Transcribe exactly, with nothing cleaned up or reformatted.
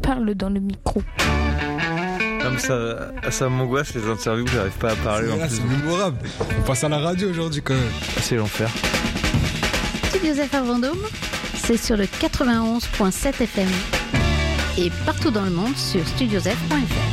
parle dans le micro. Comme ça, ça m'angoisse les interviews, j'arrive pas à parler. C'est, en là, plus. c'est mémorable. On passe à la radio aujourd'hui quand même. C'est l'enfer. Studio F à Vendôme, c'est sur le quatre-vingt-onze virgule sept F M et partout dans le monde sur studio f point f r.